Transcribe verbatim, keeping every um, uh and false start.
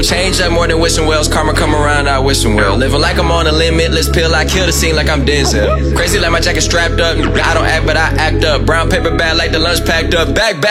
gold change up more than wishing wells. Karma come around, I wishing well. Living like I'm on a limitless pill, I kill the scene like I'm Denzel. Crazy like my jacket strapped up. I don't act, but I act up. Brown paper bag like the lunch packed up. Back, back.